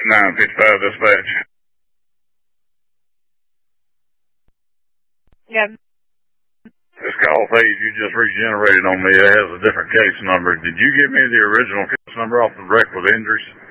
955 dispatch. Yeah. This call phase you just regenerated on me, it has a different case number. Did you give me the original case number off the wreck with injuries?